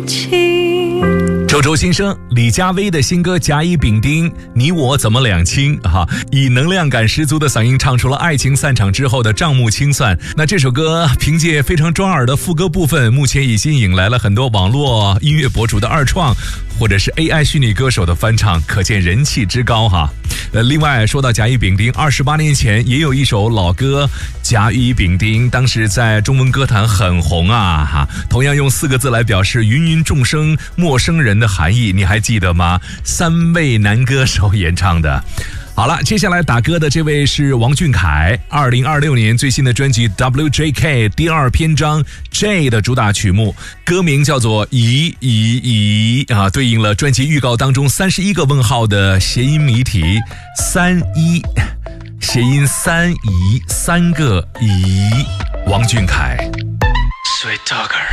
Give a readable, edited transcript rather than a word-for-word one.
情。 周周新生，李佳薇的新歌《甲乙丙丁》，你我怎么两清哈？以能量感十足的嗓音唱出了爱情散场之后的账目清算。那这首歌凭借非常抓耳的副歌部分，目前已经引来了很多网络音乐博主的二创，或者是 AI 虚拟歌手的翻唱，可见人气之高哈。另外说到甲乙丙丁，28年前也有一首老歌《甲乙丙丁》，当时在中文歌坛很红啊哈。同样用4个字来表示芸芸众生陌生人的含义，你还记得吗？3位男歌手演唱的。好了，接下来打歌的这位是王俊凯，2026年最新的专辑 WJK 第2篇章 J 的主打曲目，歌名叫做疑啊，对应了专辑预告当中31个问号的谐音谜题，31谐音3疑，3个疑。王俊凯 Sweet Talker。